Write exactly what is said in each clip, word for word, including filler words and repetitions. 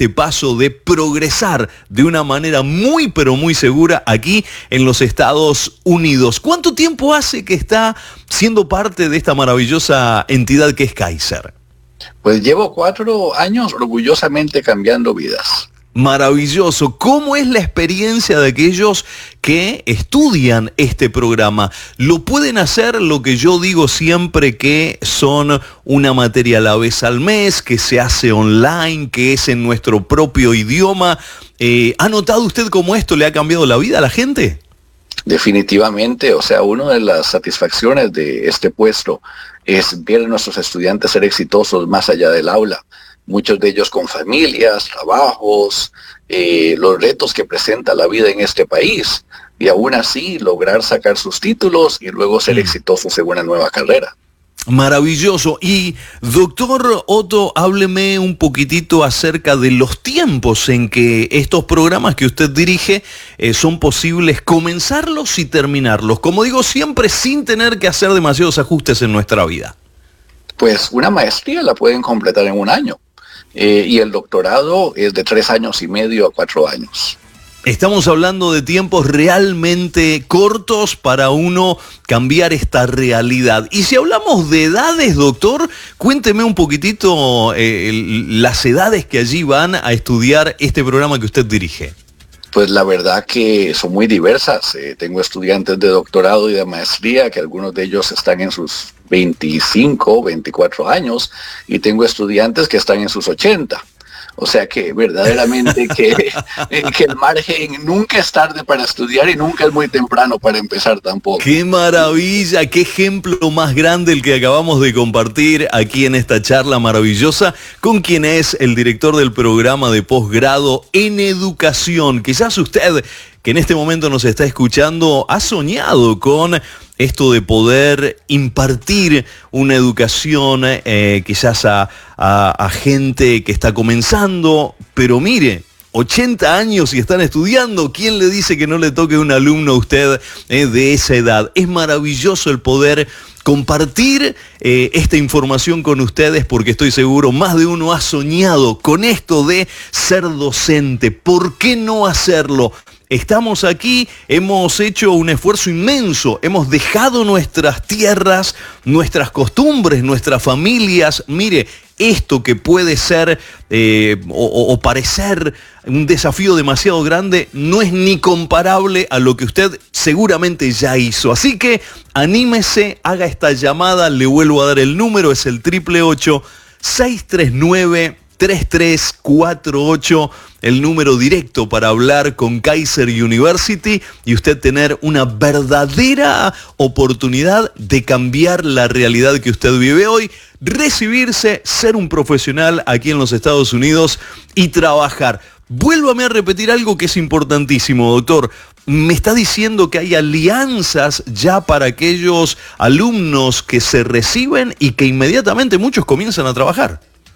este paso de progresar de una manera muy pero muy segura aquí en los Estados Unidos. ¿Cuánto tiempo hace que está siendo parte de esta maravillosa entidad que es Kaiser? Pues llevo cuatro años orgullosamente cambiando vidas. Maravilloso. ¿Cómo es la experiencia de aquellos que estudian este programa? ¿Lo pueden hacer lo que yo digo siempre, que son una materia a la vez al mes, que se hace online, que es en nuestro propio idioma? Eh, ¿Ha notado usted cómo esto le ha cambiado la vida a la gente? Definitivamente, o sea, una de las satisfacciones de este puesto es ver a nuestros estudiantes ser exitosos más allá del aula. Muchos de ellos con familias, trabajos, eh, los retos que presenta la vida en este país, y aún así lograr sacar sus títulos y luego ser exitosos en una nueva carrera. Maravilloso. Y doctor Otto, hábleme un poquitito acerca de los tiempos en que estos programas que usted dirige eh, son posibles comenzarlos y terminarlos, como digo siempre, sin tener que hacer demasiados ajustes en nuestra vida. Pues una maestría la pueden completar en un año. Eh, y el doctorado es de tres años y medio a cuatro años. Estamos hablando de tiempos realmente cortos para uno cambiar esta realidad. Y si hablamos de edades, doctor, cuénteme un poquitito eh, el, las edades que allí van a estudiar este programa que usted dirige. Pues la verdad que son muy diversas. Eh, tengo estudiantes de doctorado y de maestría, que algunos de ellos están en sus veinticinco, veinticuatro años, y tengo estudiantes que están en sus ochenta. O sea que verdaderamente que, que el margen nunca es tarde para estudiar y nunca es muy temprano para empezar tampoco. ¡Qué maravilla! ¡Qué ejemplo más grande el que acabamos de compartir aquí en esta charla maravillosa con quien es el director del programa de posgrado en educación! Quizás usted, que en este momento nos está escuchando, ha soñado con esto de poder impartir una educación eh, quizás a, a, a gente que está comenzando, pero mire, ochenta años y están estudiando. ¿Quién le dice que no le toque un alumno a usted eh, de esa edad? Es maravilloso el poder compartir eh, esta información con ustedes, porque estoy seguro más de uno ha soñado con esto de ser docente. ¿Por qué no hacerlo? Estamos aquí, hemos hecho un esfuerzo inmenso, hemos dejado nuestras tierras, nuestras costumbres, nuestras familias. Mire, esto que puede ser eh, o, o parecer un desafío demasiado grande, no es ni comparable a lo que usted seguramente ya hizo. Así que anímese, haga esta llamada, le vuelvo a dar el número, es el ocho ocho ocho, seis tres nueve, tres tres cuatro ocho, el número directo para hablar con Kaiser University y usted tener una verdadera oportunidad de cambiar la realidad que usted vive hoy, recibirse, ser un profesional aquí en los Estados Unidos y trabajar. Vuélvame a repetir algo que es importantísimo, doctor. Me está diciendo que hay alianzas ya para aquellos alumnos que se reciben y que inmediatamente muchos comienzan a trabajar.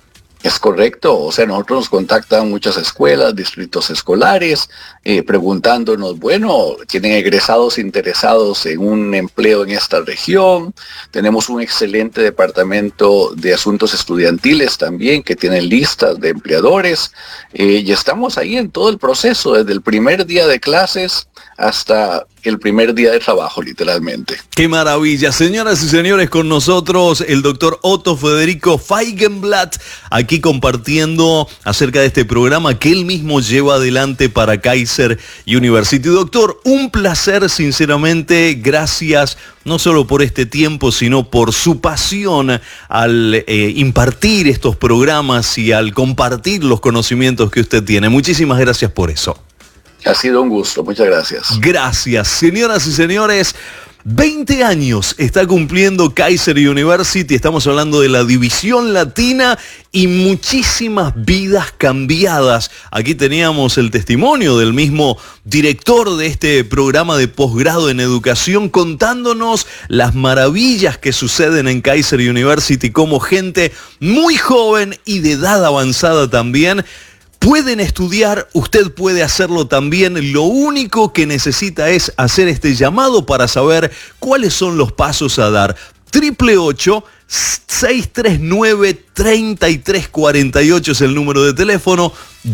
Es correcto, o sea, nosotros nos contactan muchas escuelas, distritos escolares, eh, preguntándonos, bueno, ¿tienen egresados interesados en un empleo en esta región? Tenemos un excelente departamento de asuntos estudiantiles también, que tienen listas de empleadores, eh, y estamos ahí en todo el proceso, desde el primer día de clases hasta el primer día de trabajo, literalmente. ¡Qué maravilla! Señoras y señores, con nosotros el doctor Otto Federico Feigenblatt, aquí compartiendo acerca de este programa que él mismo lleva adelante para Kaiser University. Doctor, un placer, sinceramente. Gracias no solo por este tiempo, sino por su pasión al eh, impartir estos programas y al compartir los conocimientos que usted tiene. Muchísimas gracias por eso. Ha sido un gusto, muchas gracias. Gracias, señoras y señores. veinte años está cumpliendo Kaiser University, estamos hablando de la división latina y muchísimas vidas cambiadas. Aquí teníamos el testimonio del mismo director de este programa de posgrado en educación contándonos las maravillas que suceden en Kaiser University, como gente muy joven y de edad avanzada también pueden estudiar. Usted puede hacerlo también. Lo único que necesita es hacer este llamado para saber cuáles son los pasos a dar. ocho ocho ocho, seis tres nueve, tres tres cuatro ocho es el número de teléfono.